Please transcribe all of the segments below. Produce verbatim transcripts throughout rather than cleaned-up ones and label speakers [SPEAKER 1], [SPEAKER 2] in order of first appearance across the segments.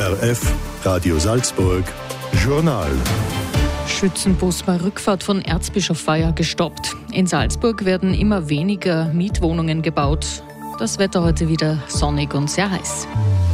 [SPEAKER 1] O R F, Radio Salzburg, Journal.
[SPEAKER 2] Schützenbus bei Rückfahrt von Erzbischofsfeier gestoppt. In Salzburg werden immer weniger Mietwohnungen gebaut. Das Wetter heute wieder sonnig und sehr heiß.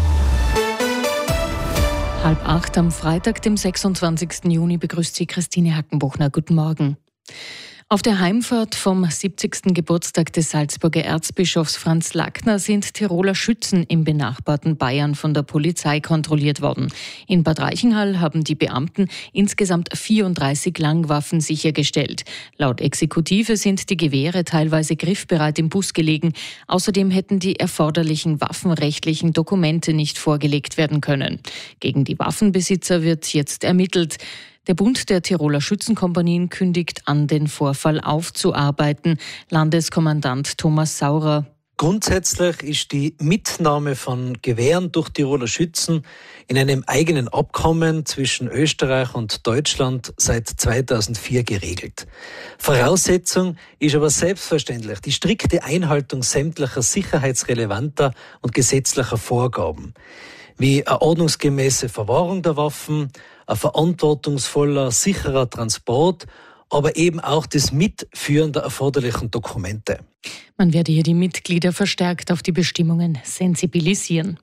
[SPEAKER 2] Halb acht am Freitag, dem sechsundzwanzigsten Juni, begrüßt Sie Christine Hackenbuchner. Guten Morgen. Auf der Heimfahrt vom siebzigsten Geburtstag des Salzburger Erzbischofs Franz Lackner sind Tiroler Schützen im benachbarten Bayern von der Polizei kontrolliert worden. In Bad Reichenhall haben die Beamten insgesamt vierunddreißig Langwaffen sichergestellt. Laut Exekutive sind die Gewehre teilweise griffbereit im Bus gelegen. Außerdem hätten die erforderlichen waffenrechtlichen Dokumente nicht vorgelegt werden können. Gegen die Waffenbesitzer wird jetzt ermittelt. Der Bund der Tiroler Schützenkompanien kündigt an, den Vorfall aufzuarbeiten. Landeskommandant Thomas Saurer.
[SPEAKER 3] Grundsätzlich ist die Mitnahme von Gewehren durch Tiroler Schützen in einem eigenen Abkommen zwischen Österreich und Deutschland seit zweitausendvier geregelt. Voraussetzung ist aber selbstverständlich die strikte Einhaltung sämtlicher sicherheitsrelevanter und gesetzlicher Vorgaben, wie eine ordnungsgemäße Verwahrung der Waffen, ein verantwortungsvoller, sicherer Transport, aber eben auch das Mitführen der erforderlichen Dokumente.
[SPEAKER 2] Man werde hier die Mitglieder verstärkt auf die Bestimmungen sensibilisieren.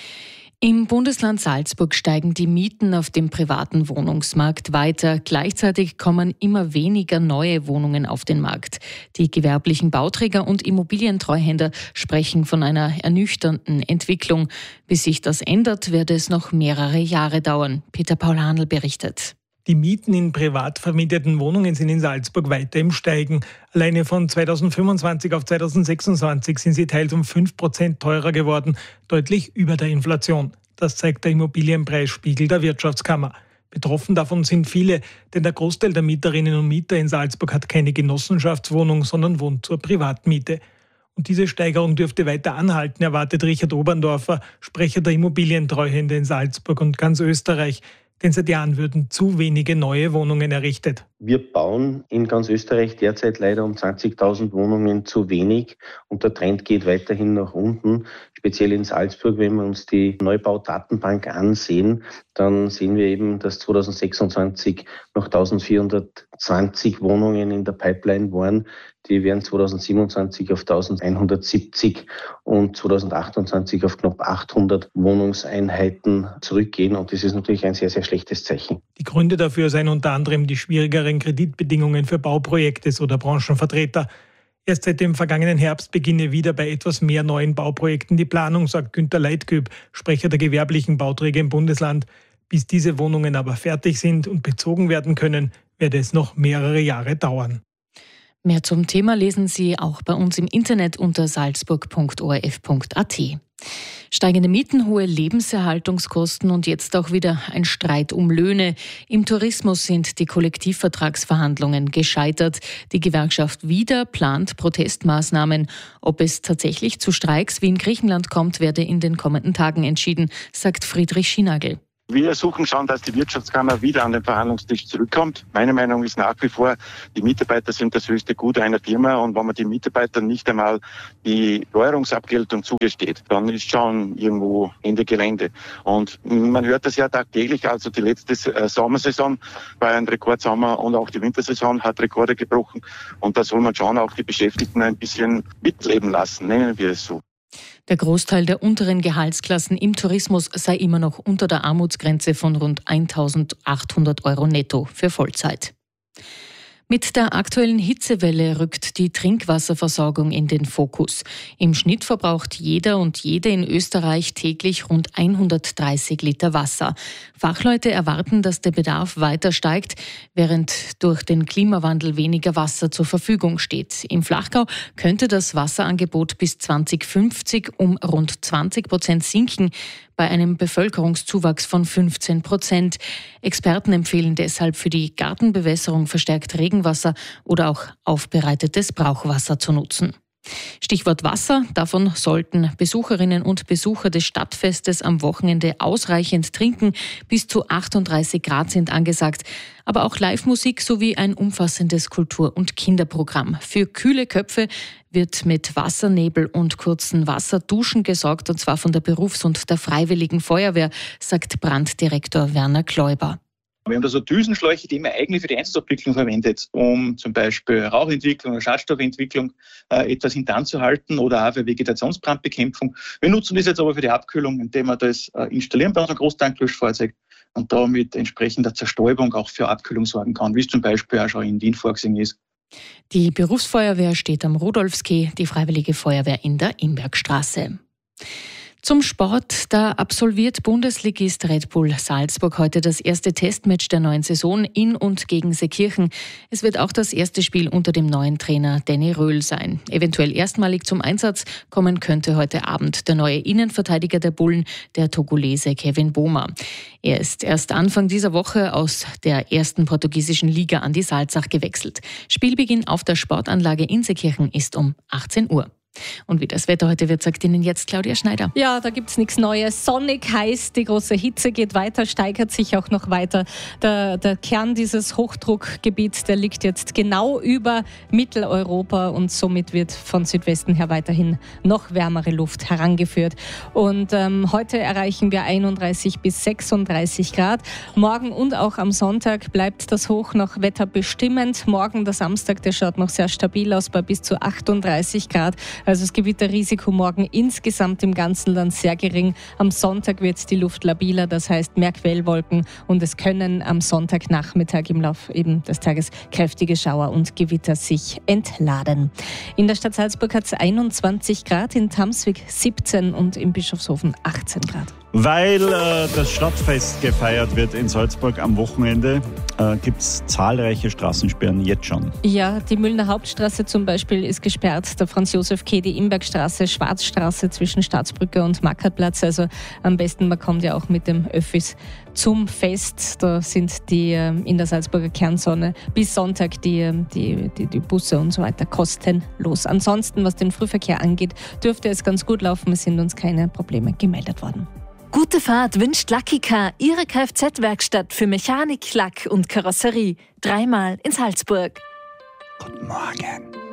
[SPEAKER 2] Im Bundesland Salzburg steigen die Mieten auf dem privaten Wohnungsmarkt weiter. Gleichzeitig kommen immer weniger neue Wohnungen auf den Markt. Die gewerblichen Bauträger und Immobilientreuhänder sprechen von einer ernüchternden Entwicklung. Bis sich das ändert, werde es noch mehrere Jahre dauern. Peter Paul Hanl berichtet.
[SPEAKER 4] Die Mieten in privat vermieteten Wohnungen sind in Salzburg weiter im Steigen. Alleine von zweitausendfünfundzwanzig auf zweitausendsechsundzwanzig sind sie teils um fünf Prozent teurer geworden, deutlich über der Inflation. Das zeigt der Immobilienpreisspiegel der Wirtschaftskammer. Betroffen davon sind viele, denn der Großteil der Mieterinnen und Mieter in Salzburg hat keine Genossenschaftswohnung, sondern wohnt zur Privatmiete. Und diese Steigerung dürfte weiter anhalten, erwartet Richard Oberndorfer, Sprecher der Immobilientreuhände in Salzburg und ganz Österreich. Denn seit Jahren würden zu wenige neue Wohnungen errichtet.
[SPEAKER 5] Wir bauen in ganz Österreich derzeit leider um zwanzigtausend Wohnungen zu wenig und der Trend geht weiterhin nach unten. Speziell in Salzburg, wenn wir uns die Neubaudatenbank ansehen, dann sehen wir eben, dass zweitausendsechsundzwanzig noch eintausendvierhundertzwanzig Wohnungen in der Pipeline waren. Die werden zweitausendsiebenundzwanzig auf eintausendeinhundertsiebzig und zweitausendachtundzwanzig auf knapp achthundert Wohnungseinheiten zurückgehen. Und das ist natürlich ein sehr, sehr schlechtes Zeichen.
[SPEAKER 4] Die Gründe dafür seien unter anderem die schwierigeren Kreditbedingungen für Bauprojekte, so der Branchenvertreter. Erst seit dem vergangenen Herbst beginne wieder bei etwas mehr neuen Bauprojekten die Planung, sagt Günter Leitgöb, Sprecher der gewerblichen Bauträger im Bundesland. Bis diese Wohnungen aber fertig sind und bezogen werden können, werde es noch mehrere Jahre dauern.
[SPEAKER 2] Mehr zum Thema lesen Sie auch bei uns im Internet unter salzburg punkt o r f punkt a t. Steigende Mieten, hohe Lebenserhaltungskosten und jetzt auch wieder ein Streit um Löhne. Im Tourismus sind die Kollektivvertragsverhandlungen gescheitert. Die Gewerkschaft Wieder plant Protestmaßnahmen. Ob es tatsächlich zu Streiks wie in Griechenland kommt, werde in den kommenden Tagen entschieden, sagt Friedrich Schienagel.
[SPEAKER 6] Wir suchen schon, dass die Wirtschaftskammer wieder an den Verhandlungstisch zurückkommt. Meine Meinung ist nach wie vor, die Mitarbeiter sind das höchste Gut einer Firma und wenn man den Mitarbeitern nicht einmal die Teuerungsabgeltung zugesteht, dann ist schon irgendwo Ende Gelände. Und man hört das ja tagtäglich, also die letzte Sommersaison war ein Rekordsommer und auch die Wintersaison hat Rekorde gebrochen und da soll man schon auch die Beschäftigten ein bisschen mitleben lassen, nennen wir es so.
[SPEAKER 2] Der Großteil der unteren Gehaltsklassen im Tourismus sei immer noch unter der Armutsgrenze von rund eintausendachthundert Euro netto für Vollzeit. Mit der aktuellen Hitzewelle rückt die Trinkwasserversorgung in den Fokus. Im Schnitt verbraucht jeder und jede in Österreich täglich rund hundertdreißig Liter Wasser. Fachleute erwarten, dass der Bedarf weiter steigt, während durch den Klimawandel weniger Wasser zur Verfügung steht. Im Flachgau könnte das Wasserangebot bis zweitausendfünfzig um rund zwanzig Prozent sinken, bei einem Bevölkerungszuwachs von fünfzehn Prozent. Experten empfehlen deshalb für die Gartenbewässerung verstärkt Regenwasser oder auch aufbereitetes Brauchwasser zu nutzen. Stichwort Wasser. Davon sollten Besucherinnen und Besucher des Stadtfestes am Wochenende ausreichend trinken. Bis zu achtunddreißig Grad sind angesagt. Aber auch Live-Musik sowie ein umfassendes Kultur- und Kinderprogramm. Für kühle Köpfe wird mit Wassernebel und kurzen Wasserduschen gesorgt, und zwar von der Berufs- und der Freiwilligen Feuerwehr, sagt Branddirektor Werner Kläuber.
[SPEAKER 7] Wir haben da so Düsenschläuche, die man eigentlich für die Einsatzabwicklung verwendet, um zum Beispiel Rauchentwicklung oder Schadstoffentwicklung äh, etwas hintanzuhalten oder auch für Vegetationsbrandbekämpfung. Wir nutzen das jetzt aber für die Abkühlung, indem wir das äh, installieren bei unserem Großtanklöschfahrzeug und da mit entsprechender Zerstäubung auch für Abkühlung sorgen kann, wie es zum Beispiel auch schon in Wien vorgesehen ist.
[SPEAKER 2] Die Berufsfeuerwehr steht am Rudolfskeh, die Freiwillige Feuerwehr in der Imbergstraße. Zum Sport, da absolviert Bundesligist Red Bull Salzburg heute das erste Testmatch der neuen Saison in und gegen Seekirchen. Es wird auch das erste Spiel unter dem neuen Trainer Danny Röhl sein. Eventuell erstmalig zum Einsatz kommen könnte heute Abend der neue Innenverteidiger der Bullen, der Togolese Kevin Boma. Er ist erst Anfang dieser Woche aus der ersten portugiesischen Liga an die Salzach gewechselt. Spielbeginn auf der Sportanlage in Seekirchen ist um achtzehn Uhr. Und wie das Wetter heute wird, sagt Ihnen jetzt Claudia Schneider.
[SPEAKER 8] Ja, da gibt's nichts Neues. Sonnig, heiß, die große Hitze geht weiter, steigert sich auch noch weiter. Der, der Kern dieses Hochdruckgebiets, der liegt jetzt genau über Mitteleuropa und somit wird von Südwesten her weiterhin noch wärmere Luft herangeführt. Und ähm, heute erreichen wir einunddreißig bis sechsunddreißig Grad. Morgen und auch am Sonntag bleibt das Hoch noch wetterbestimmend. Morgen, der Samstag, der schaut noch sehr stabil aus bei bis zu achtunddreißig Grad. Also das Gewitterrisiko morgen insgesamt im ganzen Land sehr gering. Am Sonntag wird die Luft labiler, das heißt mehr Quellwolken, und es können am Sonntagnachmittag im Laufe eben des Tages kräftige Schauer und Gewitter sich entladen. In der Stadt Salzburg hat es einundzwanzig Grad, in Tamswig siebzehn und in Bischofshofen achtzehn Grad.
[SPEAKER 9] Weil äh, das Stadtfest gefeiert wird in Salzburg am Wochenende, äh, gibt es zahlreiche Straßensperren jetzt schon.
[SPEAKER 8] Ja, die Müllner Hauptstraße zum Beispiel ist gesperrt, der Franz-Josef-Quai, die Imbergstraße, Schwarzstraße zwischen Staatsbrücke und Mackertplatz. Also am besten, man kommt ja auch mit dem Öffis zum Fest. Da sind die äh, in der Salzburger Kernzone bis Sonntag die, die, die, die Busse und so weiter kostenlos. Ansonsten, was den Frühverkehr angeht, dürfte es ganz gut laufen. Es sind uns keine Probleme gemeldet worden.
[SPEAKER 10] Gute Fahrt wünscht Lucky Car, Ihre Kfz-Werkstatt für Mechanik, Lack und Karosserie. Dreimal in Salzburg.
[SPEAKER 9] Guten Morgen.